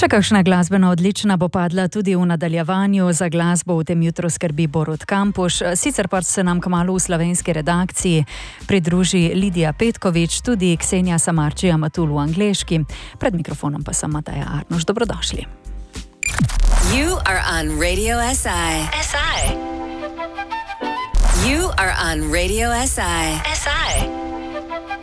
Še kakšna glasbena odlična bo padla tudi v nadaljevanju. Za glasbo v tem jutru skrbi Borut Kampuš. Sicer pa se nam kmalu v slovenski redakciji pridruži Lidija Petkovič, tudi Ksenija Samarčija Matul v angleški. Pred mikrofonom pa sem Mateja Arnoš. Dobrodošli. You are on Radio SI. SI. You are on Radio SI. SI.